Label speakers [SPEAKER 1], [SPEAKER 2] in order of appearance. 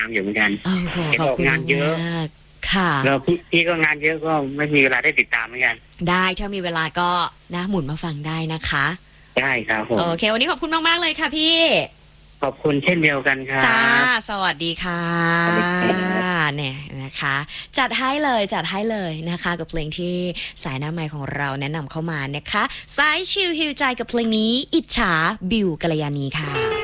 [SPEAKER 1] ามอยู่เหมือนกัน
[SPEAKER 2] โอ้โห
[SPEAKER 1] เห็น
[SPEAKER 2] ขอบ
[SPEAKER 1] ออก
[SPEAKER 2] คุณ
[SPEAKER 1] งานเยอะ
[SPEAKER 2] มากค่ะ
[SPEAKER 1] แล้วพี่ก็งานเยอะก็ไม่มีเวลาได้ติดตามเหมือนกัน
[SPEAKER 2] ได้ถ้ามีเวลาก็นะหมุนมาฟังได้นะคะ
[SPEAKER 1] ได้ครับผม
[SPEAKER 2] โอเค วันนี้ขอบคุณมากๆเลยค่ะพี่
[SPEAKER 1] ขอบคุณเช่นเดียวกันครับ
[SPEAKER 2] จ้า สวัสดีค่ะ
[SPEAKER 1] สวัสดีครับ
[SPEAKER 2] เนี่ยนะคะ จัดให้เลยนะคะ กับเพลงที่สายหน้าไมค์ของเราแนะนำเข้ามานะคะสายชิลฮิวใจกับเพลงนี้อิจฉาบิวกัลยาณีค่ะ